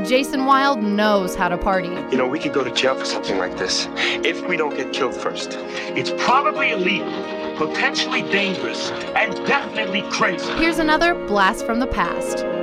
Jason Wilde knows how to party. You know, we could go to jail for something like this if we don't get killed first. It's probably illegal, potentially dangerous, and definitely crazy. Here's another blast from the past.